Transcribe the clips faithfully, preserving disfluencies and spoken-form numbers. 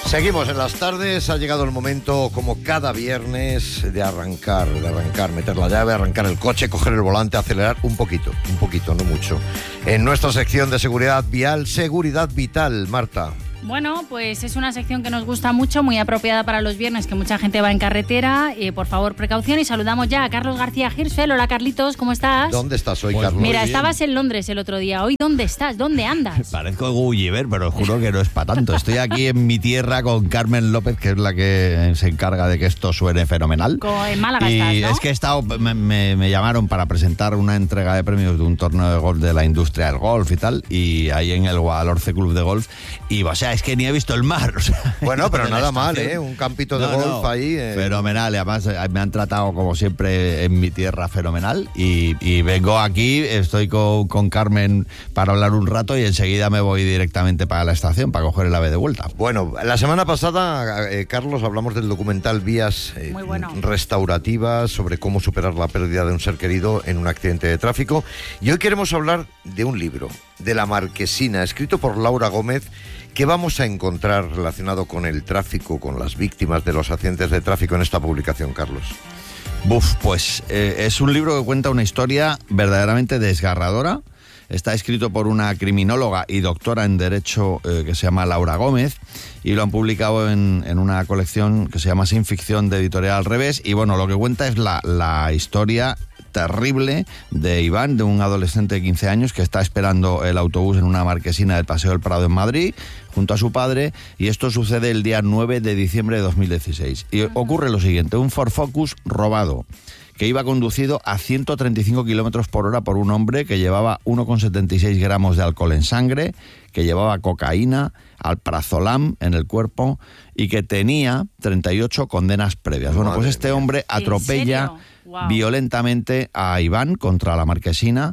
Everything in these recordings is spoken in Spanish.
Seguimos en las tardes, ha llegado el momento, como cada viernes, de arrancar, de arrancar, meter la llave, arrancar el coche, coger el volante, acelerar un poquito, un poquito, no mucho. En nuestra sección de seguridad vial, Seguridad Vital, Marta. Bueno, pues es una sección que nos gusta mucho, muy apropiada para los viernes, que mucha gente va en carretera. Eh, por favor, precaución, y saludamos ya a Carlos García Hirschfeld. Hola, Carlitos, ¿cómo estás? ¿Dónde estás hoy, Pues Carlos? Mira, estabas en Londres el otro día. Hoy, ¿dónde estás? ¿Dónde andas? Parezco Gulliver, pero os juro que no es para tanto. Estoy aquí en mi tierra con Carmen López, que es la que se encarga de que esto suene fenomenal. Co- en Málaga y estás, ¿no? es que he estado, me, me, me llamaron para presentar una entrega de premios de un torneo de golf de la industria del golf y tal, y ahí en el Guadalhorce Club de Golf, y o sea, es que ni he visto el mar. O sea, Bueno, pero de la nada mal, estación. ¿eh? Un campito de No, golf no, ahí. Eh. Fenomenal, y además eh, me han tratado como siempre en mi tierra fenomenal, y, y vengo aquí, estoy con, con Carmen para hablar un rato y enseguida me voy directamente para la estación para coger el ave de vuelta. Bueno, la semana pasada, eh, Carlos, hablamos del documental Vías eh, Muy bueno. Restaurativas, sobre cómo superar la pérdida de un ser querido en un accidente de tráfico. Y hoy queremos hablar de un libro, de La Marquesina, escrito por Laura Gómez, que vamos a encontrar relacionado con el tráfico, con las víctimas de los accidentes de tráfico en esta publicación, Carlos. Buf, pues eh, es un libro que cuenta una historia verdaderamente desgarradora. Está escrito por una criminóloga y doctora en Derecho eh, que se llama Laura Gómez, y lo han publicado en, en una colección que se llama Sin Ficción, de Editorial Al Revés. Y bueno, lo que cuenta es la, la historia terrible de Iván, de un adolescente de quince años que está esperando el autobús en una marquesina del Paseo del Prado en Madrid, junto a su padre, y esto sucede el día nueve de diciembre de dos mil dieciséis. Y ocurre lo siguiente: un Ford Focus robado, que iba conducido a ciento treinta y cinco kilómetros por hora por un hombre que llevaba uno coma setenta y seis gramos de alcohol en sangre, que llevaba cocaína, alprazolam en el cuerpo y que tenía treinta y ocho condenas previas. Bueno, Madre pues este mía. hombre atropella Wow. violentamente a Iván contra la marquesina,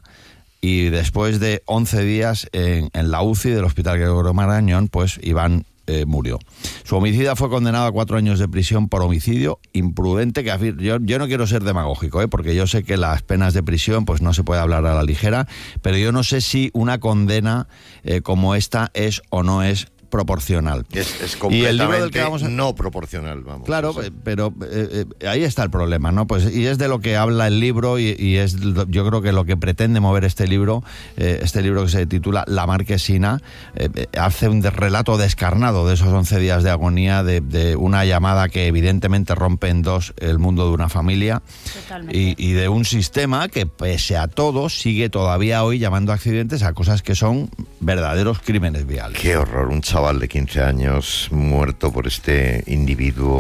y después de once días en, en la U C I del Hospital Gregorio Marañón, pues Iván Eh, murió. Su homicida fue condenado a cuatro años de prisión por homicidio imprudente, que afir- yo, yo no quiero ser demagógico, ¿eh? porque yo sé que las penas de prisión pues no se puede hablar a la ligera, pero yo no sé si una condena eh, como esta es o no es proporcional. Es, es Y el libro completamente del que vamos a- no proporcional, vamos. Claro, O sea, eh, pero eh, eh, ahí está el problema, ¿no? Pues y es de lo que habla el libro, y, y es lo- yo creo que lo que pretende mover este libro, eh, este libro que se titula La Marquesina, eh, eh, hace un de- relato descarnado de esos once días de agonía, de, de una llamada que evidentemente rompe en dos el mundo de una familia, Totalmente. y, y de un sistema que, pese a todo, sigue todavía hoy llamando accidentes a cosas que son verdaderos crímenes viales. Qué horror, un chaval de quince años muerto por este individuo,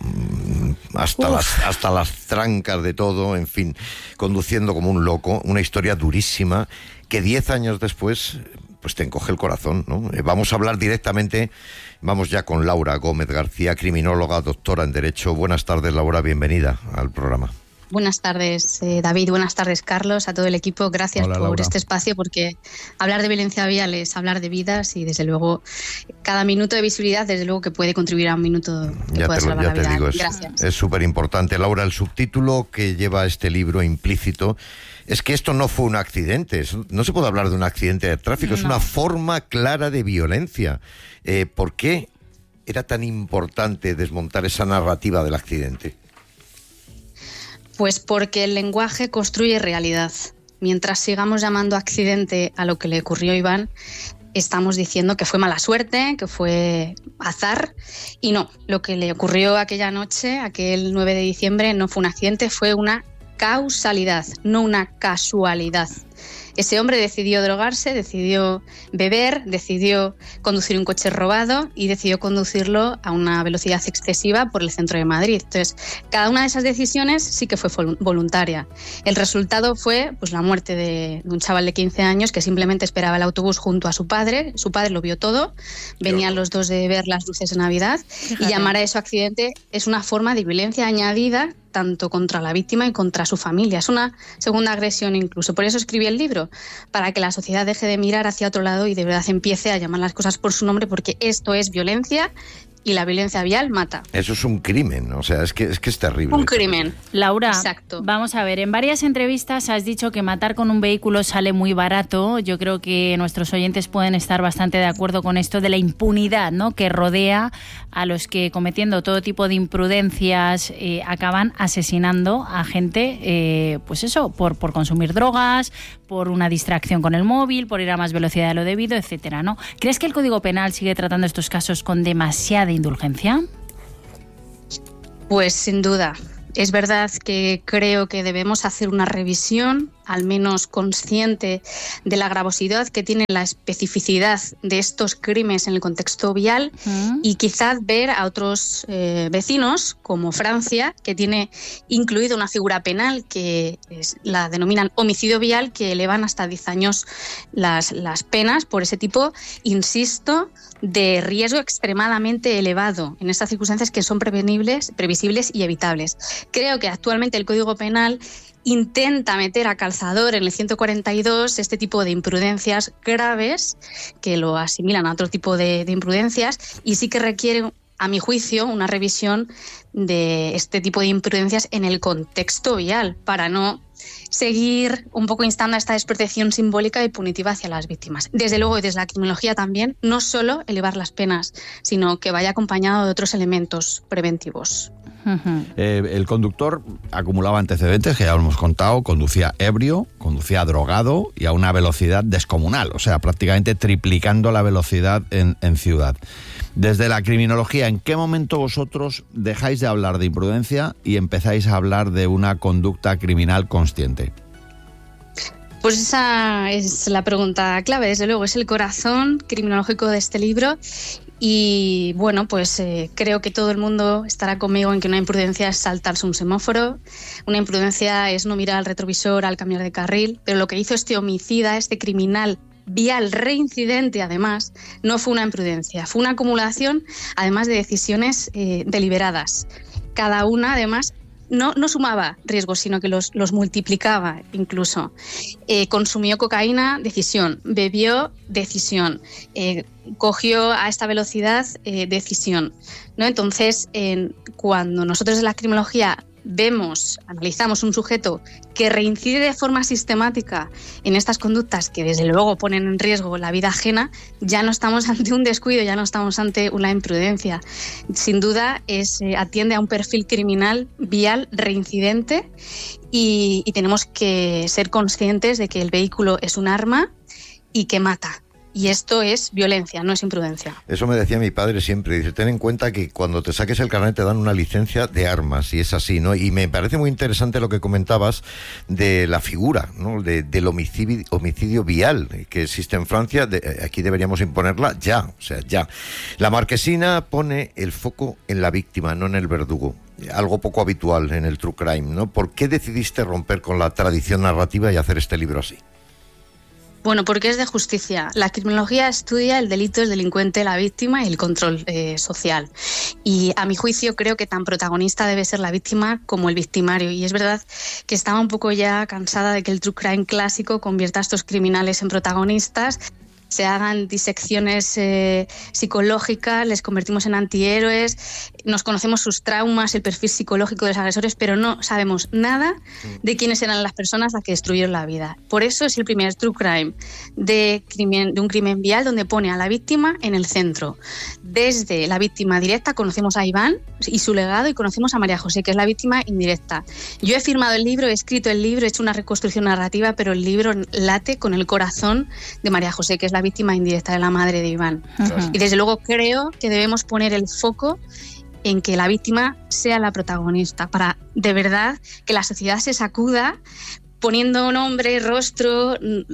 mm, hasta las, hasta las trancas de todo, en fin, conduciendo como un loco, una historia durísima que diez años después pues te encoge el corazón, ¿no? Eh, Vamos a hablar directamente, vamos ya con Laura Gómez García, criminóloga, doctora en Derecho. Buenas tardes, Laura, bienvenida al programa. Buenas tardes, eh, David. Buenas tardes, Carlos, a todo el equipo. Gracias Hola, por Laura. este espacio, porque hablar de violencia vial es hablar de vidas, y desde luego cada minuto de visibilidad, desde luego que puede contribuir a un minuto que Ya pueda te, lo, salvar ya la te vida. digo, es- Gracias. es súper importante. Laura, el subtítulo que lleva este libro implícito es que esto no fue un accidente, es- no se puede hablar de un accidente de tráfico, es No. una forma clara de violencia. Eh, ¿Por qué era tan importante desmontar esa narrativa del accidente? Pues porque el lenguaje construye realidad. Mientras sigamos llamando accidente a lo que le ocurrió a Iván, estamos diciendo que fue mala suerte, que fue azar, y no, lo que le ocurrió aquella noche, aquel nueve de diciembre, no fue un accidente, fue una causalidad, no una casualidad. Ese hombre decidió drogarse, decidió beber, decidió conducir un coche robado y decidió conducirlo a una velocidad excesiva por el centro de Madrid. Entonces, cada una de esas decisiones sí que fue vol- voluntaria. El resultado fue pues, la muerte de, de un chaval de quince años que simplemente esperaba el autobús junto a su padre. Su padre lo vio todo, venían los dos de ver las luces de Navidad, Fíjate. y llamar a eso accidente es una forma de violencia añadida tanto contra la víctima y contra su familia. Es una segunda agresión incluso. Por eso escribí el libro, para que la sociedad deje de mirar hacia otro lado y de verdad empiece a llamar las cosas por su nombre, porque esto es violencia y la violencia vial mata. Eso es un crimen, o sea, es que es, que es terrible. Un crimen. Laura, exacto. Vamos a ver, en varias entrevistas has dicho que matar con un vehículo sale muy barato. Yo creo que nuestros oyentes pueden estar bastante de acuerdo con esto de la impunidad, ¿no?, que rodea a los que, cometiendo todo tipo de imprudencias, eh, acaban asesinando a gente, eh, pues eso, por, por consumir drogas, por una distracción con el móvil, por ir a más velocidad de lo debido, etcétera, ¿no? ¿Crees que el Código Penal sigue tratando estos casos con demasiada indulgencia? Pues sin duda. Es verdad que creo que debemos hacer una revisión, al menos consciente de la gravosidad que tiene la especificidad de estos crímenes en el contexto vial, uh-huh. y quizás ver a otros eh, vecinos, como Francia, que tiene incluido una figura penal que es, la denominan homicidio vial, que elevan hasta diez años las, las penas por ese tipo, insisto, de riesgo extremadamente elevado en estas circunstancias que son prevenibles, previsibles y evitables. Creo que actualmente el Código Penal intenta meter a calzador en el ciento cuarenta y dos este tipo de imprudencias graves que lo asimilan a otro tipo de, de imprudencias, y sí que requiere, a mi juicio, una revisión de este tipo de imprudencias en el contexto vial para no seguir un poco instando a esta desprotección simbólica y punitiva hacia las víctimas. Desde luego, y desde la criminología también, no solo elevar las penas, sino que vaya acompañado de otros elementos preventivos. Uh-huh. Eh, el conductor acumulaba antecedentes, que ya lo hemos contado, conducía ebrio, conducía drogado y a una velocidad descomunal, o sea, prácticamente triplicando la velocidad en, en ciudad. Desde la criminología, ¿en qué momento vosotros dejáis de hablar de imprudencia y empezáis a hablar de una conducta criminal consciente? Pues esa es la pregunta clave, desde luego, es el corazón criminológico de este libro. Y bueno, pues eh, creo que todo el mundo estará conmigo en que una imprudencia es saltarse un semáforo, una imprudencia es no mirar al retrovisor al cambiar de carril, pero lo que hizo este homicida, este criminal vial reincidente, además, no fue una imprudencia, fue una acumulación, además, de decisiones eh, deliberadas. Cada una, además, no, no sumaba riesgos, sino que los, los multiplicaba incluso. Eh, consumió cocaína, decisión. Bebió, decisión. Eh, cogió a esta velocidad, eh, decisión, ¿no? Entonces, eh, cuando nosotros en la criminología vemos, analizamos un sujeto que reincide de forma sistemática en estas conductas que desde luego ponen en riesgo la vida ajena, ya no estamos ante un descuido, ya no estamos ante una imprudencia. Sin duda es, eh, atiende a un perfil criminal vial reincidente y, y tenemos que ser conscientes de que el vehículo es un arma y que mata. Y esto es violencia, no es imprudencia. Eso me decía mi padre siempre. Dice, ten en cuenta que cuando te saques el carnet te dan una licencia de armas, y es así, ¿no? Y me parece muy interesante lo que comentabas de la figura, ¿no?, de, del homicidio, homicidio vial que existe en Francia. De, aquí deberíamos imponerla ya, o sea, ya. La Marquesina pone el foco en la víctima, no en el verdugo. Algo poco habitual en el true crime, ¿no? ¿Por qué decidiste romper con la tradición narrativa y hacer este libro así? Bueno, porque es de justicia. La criminología estudia el delito, el delincuente, la víctima y el control eh, social. Y a mi juicio creo que tan protagonista debe ser la víctima como el victimario. Y es verdad que estaba un poco ya cansada de que el true crime clásico convierta a estos criminales en protagonistas, se hagan disecciones eh, psicológicas, les convertimos en antihéroes, nos conocemos sus traumas, el perfil psicológico de los agresores, pero no sabemos nada de quiénes eran las personas las que destruyeron la vida. Por eso es el primer true crime de, crimen, de un crimen vial donde pone a la víctima en el centro. Desde la víctima directa conocemos a Iván y su legado, y conocemos a María José, que es la víctima indirecta. Yo he firmado el libro, he escrito el libro, he hecho una reconstrucción narrativa, pero el libro late con el corazón de María José, que es la víctima indirecta, de la madre de Iván. Uh-huh. Y desde luego creo que debemos poner el foco en que la víctima sea la protagonista, para de verdad que la sociedad se sacuda poniendo nombre, rostro,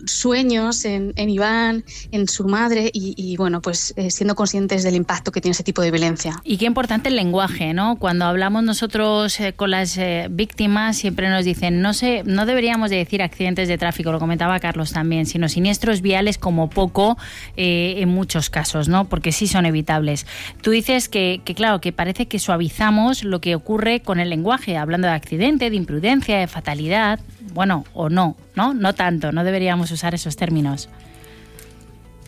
sueños en, en Iván, en su madre y, y bueno, pues eh, siendo conscientes del impacto que tiene ese tipo de violencia. Y qué importante el lenguaje, ¿no? Cuando hablamos nosotros eh, con las eh, víctimas siempre nos dicen, no sé, no deberíamos de decir accidentes de tráfico, lo comentaba Carlos también, sino siniestros viales como poco eh, en muchos casos, ¿no? Porque sí son evitables. Tú dices que, que claro, que parece que suavizamos lo que ocurre con el lenguaje, hablando de accidente, de imprudencia, de fatalidad. Bueno, o no, ¿no? No tanto, no deberíamos usar esos términos.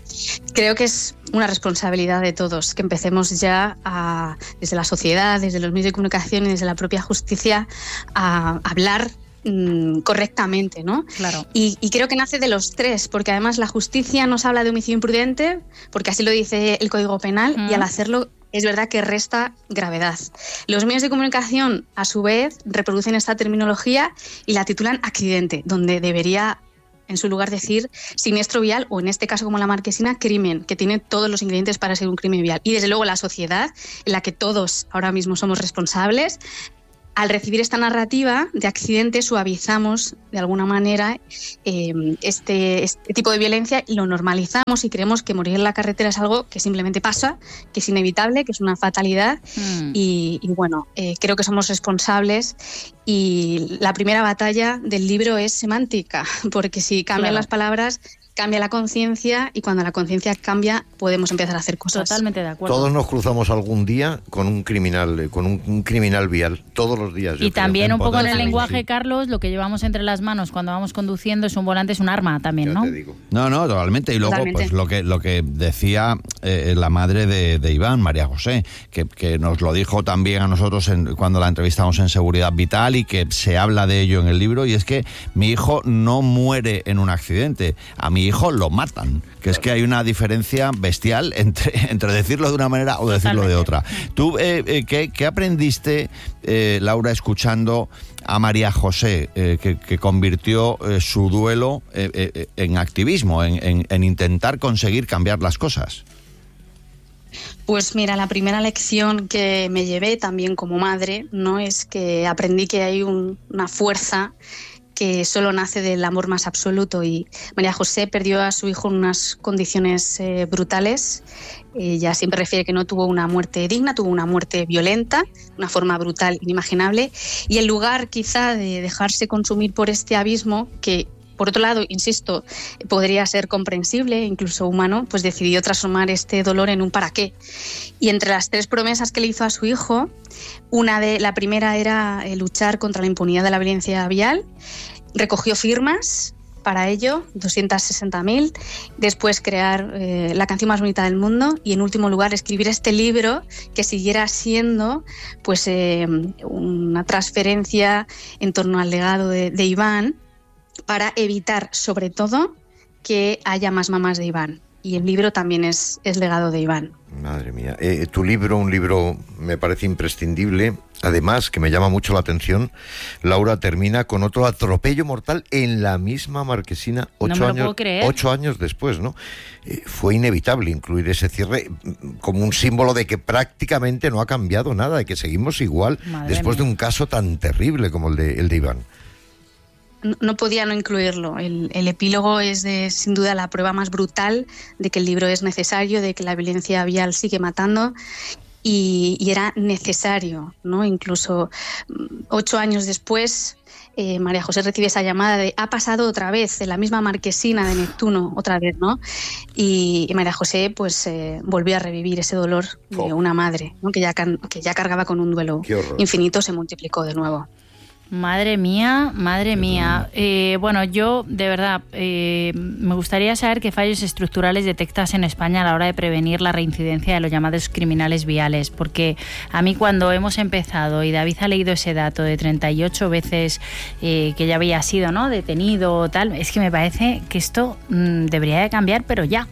Creo que es una responsabilidad de todos, que empecemos ya a, desde la sociedad, desde los medios de comunicación y desde la propia justicia, a hablar mmm, correctamente, ¿no? Claro. Y, y creo que nace de los tres, porque además la justicia nos habla de homicidio imprudente, porque así lo dice el Código Penal, mm. y al hacerlo es verdad que resta gravedad. Los medios de comunicación, a su vez, reproducen esta terminología y la titulan accidente, donde debería, en su lugar, decir siniestro vial, o en este caso, como la Marquesina, crimen, que tiene todos los ingredientes para ser un crimen vial. Y desde luego la sociedad, en la que todos ahora mismo somos responsables, al recibir esta narrativa de accidente suavizamos de alguna manera eh, este, este tipo de violencia y lo normalizamos y creemos que morir en la carretera es algo que simplemente pasa, que es inevitable, que es una fatalidad mm. y, y bueno, eh, creo que somos responsables y la primera batalla del libro es semántica, porque si cambian claro. las palabras, cambia la conciencia y cuando la conciencia cambia podemos empezar a hacer cosas. Totalmente de acuerdo. Todos nos cruzamos algún día con un criminal, con un, un criminal vial, todos los días. Y también un poco en el lenguaje, sí. Carlos, lo que llevamos entre las manos cuando vamos conduciendo es un volante, es un arma también, ya ¿no? Te digo. No, no, totalmente. Y luego, totalmente. pues lo que lo que decía eh, la madre de, de Iván, María José, que, que nos lo dijo también a nosotros en, cuando la entrevistamos en Seguridad Vital y que se habla de ello en el libro, y es que mi hijo no muere en un accidente, a mi hijo lo matan. Que es que hay una diferencia bestial entre, entre decirlo de una manera o decirlo Totalmente. de otra. ¿Tú eh, eh, ¿qué, qué aprendiste, eh, Laura, escuchando a María José, eh, que, que convirtió eh, su duelo eh, eh, en activismo, en, en, en intentar conseguir cambiar las cosas? Pues mira, la primera lección que me llevé también como madre, ¿no? Es que aprendí que hay un, una fuerza que solo nace del amor más absoluto, y María José perdió a su hijo en unas condiciones eh, brutales. Ella siempre refiere que no tuvo una muerte digna, tuvo una muerte violenta, una forma brutal, inimaginable, y en lugar quizá de dejarse consumir por este abismo, que por otro lado, insisto, podría ser comprensible, incluso humano, pues decidió transformar este dolor en un para qué. Y entre las tres promesas que le hizo a su hijo, una de la primera era luchar contra la impunidad de la violencia vial. Recogió firmas para ello, doscientas sesenta mil. Después crear eh, la canción más bonita del mundo y, en último lugar, escribir este libro que siguiera siendo pues eh, una transferencia en torno al legado de, de Iván, para evitar, sobre todo, que haya más mamás de Iván. Y el libro también es, es legado de Iván. Madre mía. Eh, tu libro, un libro, me parece imprescindible. Además, que me llama mucho la atención, Laura, termina con otro atropello mortal en la misma Marquesina, ocho, no me años, lo puedo creer. ocho años después, ¿no? Eh, fue inevitable incluir ese cierre como un símbolo de que prácticamente no ha cambiado nada, de que seguimos igual, Madre después mía. de un caso tan terrible como el de, el de Iván. No podía no incluirlo. El, el epílogo es de, sin duda la prueba más brutal de que el libro es necesario, de que la violencia vial sigue matando y, y era necesario, ¿no? Incluso ocho años después, eh, María José recibe esa llamada de ha pasado otra vez, en la misma Marquesina de Neptuno, otra vez, ¿no? Y, y María José pues eh, volvió a revivir ese dolor de oh. una madre, ¿no? que, ya, que ya cargaba con un duelo infinito, se multiplicó de nuevo. Madre mía, madre mía. Eh, bueno, yo de verdad eh, me gustaría saber qué fallos estructurales detectas en España a la hora de prevenir la reincidencia de los llamados criminales viales, porque a mí cuando hemos empezado y David ha leído ese dato de treinta y ocho veces eh, que ya había sido, ¿no?, detenido o tal, es que me parece que esto mmm, debería de cambiar, pero ya.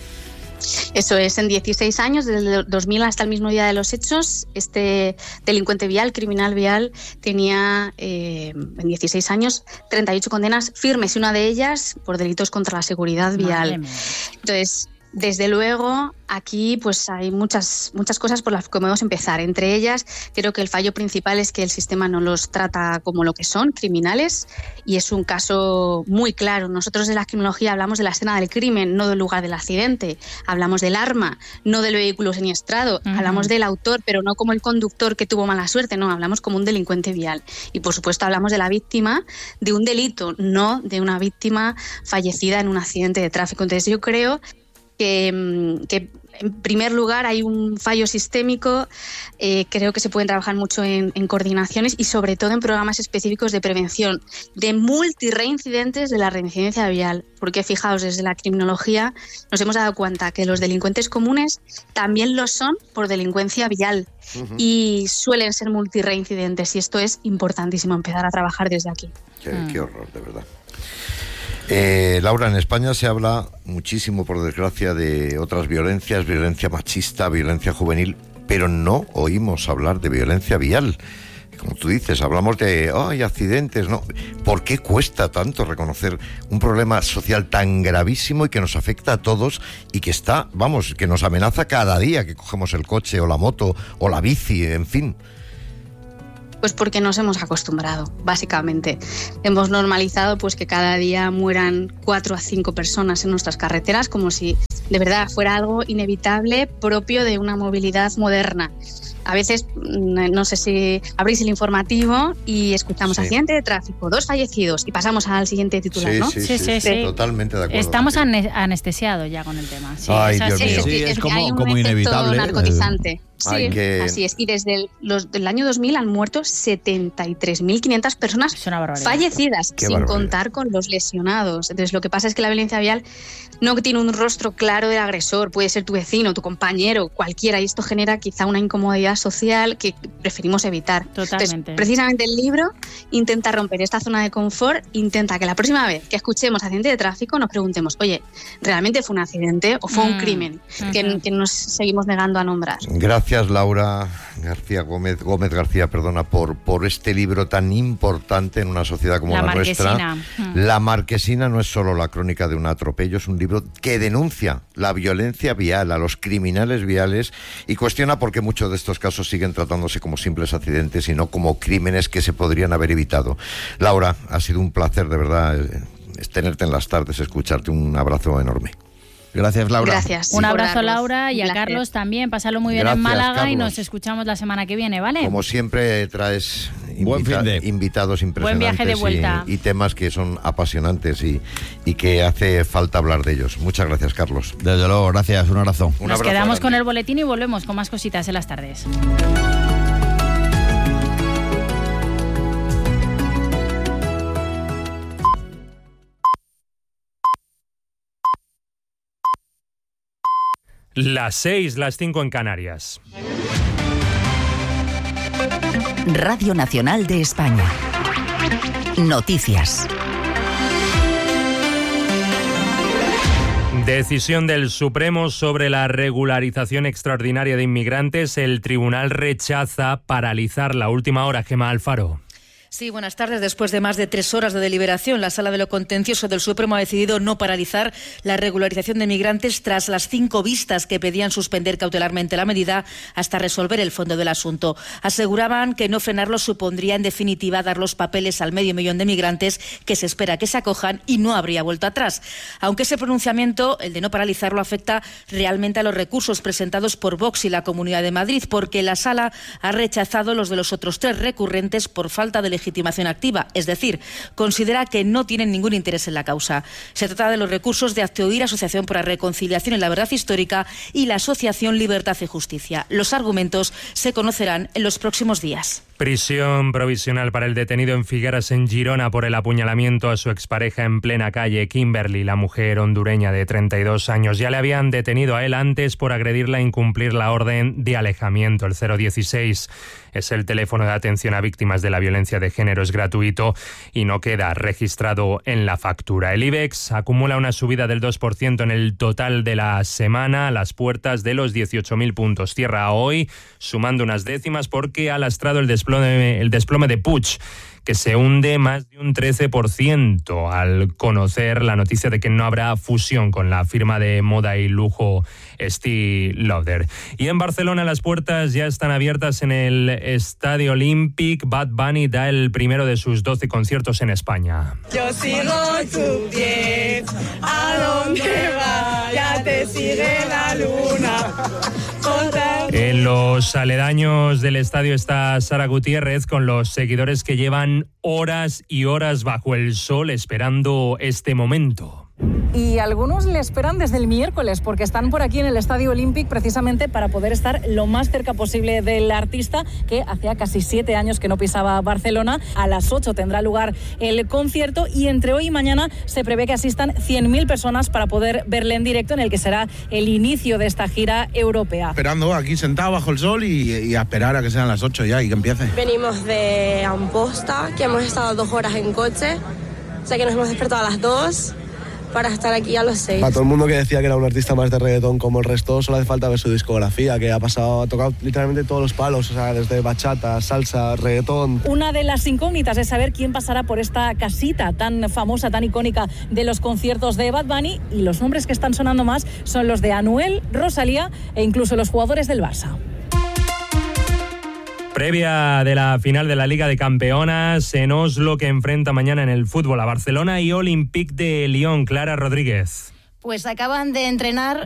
Eso es, en dieciséis años, desde el dos mil hasta el mismo día de los hechos, este delincuente vial, criminal vial, tenía eh, en dieciséis años treinta y ocho condenas firmes, y una de ellas por delitos contra la seguridad vial. Entonces, desde luego, aquí pues hay muchas, muchas cosas por las que podemos empezar. Entre ellas, creo que el fallo principal es que el sistema no los trata como lo que son, criminales, y es un caso muy claro. Nosotros de la criminología hablamos de la escena del crimen, no del lugar del accidente. Hablamos del arma, no del vehículo siniestrado. Uh-huh. Hablamos del autor, pero no como el conductor que tuvo mala suerte, no, hablamos como un delincuente vial. Y por supuesto hablamos de la víctima de un delito, no de una víctima fallecida en un accidente de tráfico. Entonces yo creo Que, que En primer lugar, hay un fallo sistémico, eh, creo que se pueden trabajar mucho en, en coordinaciones y sobre todo en programas específicos de prevención de multireincidentes de la reincidencia vial, porque fijaos, desde la criminología nos hemos dado cuenta que los delincuentes comunes también lo son por delincuencia vial uh-huh. y suelen ser multireincidentes y esto es importantísimo empezar a trabajar desde aquí. Qué, mm. qué horror, de verdad. Eh, Laura, en España se habla muchísimo, por desgracia, de otras violencias, violencia machista, violencia juvenil, pero no oímos hablar de violencia vial. Como tú dices, hablamos de oh, hay accidentes, ¿no? ¿Por qué cuesta tanto reconocer un problema social tan gravísimo y que nos afecta a todos y que está, vamos, que nos amenaza cada día que cogemos el coche o la moto o la bici, en fin? Pues porque nos hemos acostumbrado, básicamente. Hemos normalizado pues que cada día mueran cuatro a cinco personas en nuestras carreteras como si de verdad fuera algo inevitable propio de una movilidad moderna. A veces, no sé si abrís el informativo y escuchamos sí. accidente de tráfico, dos fallecidos y pasamos al siguiente titular, sí, ¿no? Sí, sí, sí, sí, sí. Totalmente de acuerdo. Estamos ane- anestesiados ya con el tema. Sí, Ay, es Dios mío. Sí, es como, hay un como efecto inevitable. narcotizante. Sí, Ay, que... así es. Y desde el los, del año dos mil han muerto setenta y tres mil quinientas personas fallecidas, Qué sin barbaridad. contar con los lesionados. Entonces, lo que pasa es que la violencia vial no tiene un rostro claro del agresor. Puede ser tu vecino, tu compañero, cualquiera. Y esto genera quizá una incomodidad social que preferimos evitar. Totalmente. Entonces, precisamente el libro intenta romper esta zona de confort, intenta que la próxima vez que escuchemos accidente de tráfico nos preguntemos, oye, ¿realmente fue un accidente o fue mm. un crimen? Uh-huh. Que, que nos seguimos negando a nombrar. Gracias. Gracias, Laura García Gómez, Gómez García, perdona, por, por este libro tan importante en una sociedad como la, la nuestra. Mm. La Marquesina no es solo la crónica de un atropello, es un libro que denuncia la violencia vial, a los criminales viales y cuestiona por qué muchos de estos casos siguen tratándose como simples accidentes y no como crímenes que se podrían haber evitado. Laura, ha sido un placer, de verdad, es tenerte en las tardes, escucharte. Un abrazo enorme. Gracias, Laura. Gracias. Un abrazo, Laura, y a Carlos también. Pásalo muy bien Gracias, en Málaga, Carlos. Y nos escuchamos la semana que viene, ¿vale? Como siempre, traes Buen invita- fin de. invitados impresionantes. Buen viaje de vuelta. Y, y temas que son apasionantes y, y que hace falta hablar de ellos. Muchas gracias, Carlos. Desde luego, gracias. Un abrazo. Un nos abrazo quedamos grande. con el boletín y volvemos con más cositas en las tardes. Las seis, las cinco en Canarias. Radio Nacional de España. Noticias. Decisión del Supremo sobre la regularización extraordinaria de inmigrantes. El tribunal rechaza paralizar la última hora. Gemma Alfaro. Sí, buenas tardes. Después de más de tres horas de deliberación, la Sala de lo Contencioso del Supremo ha decidido no paralizar la regularización de migrantes tras las cinco vistas que pedían suspender cautelarmente la medida hasta resolver el fondo del asunto. Aseguraban que no frenarlo supondría en definitiva dar los papeles al medio millón de migrantes que se espera que se acojan y no habría vuelta atrás. Aunque ese pronunciamiento, el de no paralizarlo, afecta realmente a los recursos presentados por Vox y la Comunidad de Madrid, porque la Sala ha rechazado los de los otros tres recurrentes por falta de legitimación activa, es decir, considera que no tienen ningún interés en la causa. Se trata de los recursos de Acteoír, Asociación por la Reconciliación y la Verdad Histórica, y la Asociación Libertad y Justicia. Los argumentos se conocerán en los próximos días. Prisión provisional para el detenido en Figueras, en Girona, por el apuñalamiento a su expareja en plena calle. Kimberly, la mujer hondureña de treinta y dos años. Ya le habían detenido a él antes por agredirla e incumplir la orden de alejamiento. El cero dieciséis es el teléfono de atención a víctimas de la violencia de género. Es gratuito y no queda registrado en la factura. El IBEX acumula una subida del dos por ciento en el total de la semana, a las puertas de los dieciocho mil puntos. Cierra hoy sumando unas décimas porque ha lastrado el desplome el desplome de Puig, que se hunde más de un trece por ciento al conocer la noticia de que no habrá fusión con la firma de moda y lujo Estée Lauder. Y en Barcelona las puertas ya están abiertas en el Estadio Olímpic. Bad Bunny da el primero de sus doce conciertos en España. Yo sigo tu pie, a donde vaya te sigue la luna. En los aledaños del estadio está Sara Gutiérrez con los seguidores que llevan horas y horas bajo el sol esperando este momento. Y algunos le esperan desde el miércoles porque están por aquí en el Estadio Olímpic precisamente para poder estar lo más cerca posible del artista, que hacía casi siete años que no pisaba Barcelona. A las ocho tendrá lugar el concierto y entre hoy y mañana se prevé que asistan cien mil personas para poder verle en directo, en el que será el inicio de esta gira europea. Esperando aquí sentado bajo el sol y, y a esperar a que sean las ocho ya y que empiece. Venimos de Amposta, que hemos estado dos horas en coche, o sea que nos hemos despertado a las dos para estar aquí a los seis. Para todo el mundo que decía que era un artista más de reggaetón como el resto, solo hace falta ver su discografía, que ha pasado, ha tocado literalmente todos los palos, o sea, desde bachata, salsa, reggaetón. Una de las incógnitas es saber quién pasará por esta casita tan famosa, tan icónica de los conciertos de Bad Bunny, y los nombres que están sonando más son los de Anuel, Rosalía e incluso los jugadores del Barça. Previa de la final de la Liga de Campeonas en Oslo, que enfrenta mañana en el fútbol a Barcelona y Olympique de Lyon. Clara Rodríguez. Pues acaban de entrenar